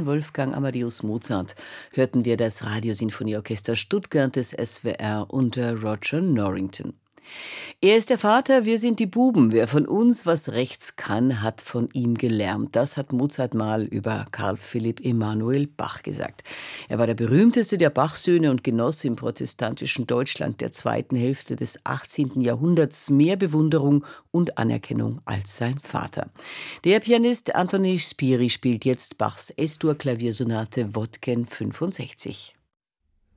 Wolfgang Amadeus Mozart hörten wir das Radiosinfonieorchester Stuttgart des SWR unter Roger Norrington. Er ist der Vater, wir sind die Buben. Wer von uns was rechts kann, hat von ihm gelernt. Das hat Mozart mal über Karl Philipp Emanuel Bach gesagt. Er war der berühmteste der Bach-Söhne und genoss im protestantischen Deutschland der zweiten Hälfte des 18. Jahrhunderts mehr Bewunderung und Anerkennung als sein Vater. Der Pianist Anthony Spiri spielt jetzt Bachs S-Dur-Klaviersonate Wodken 65.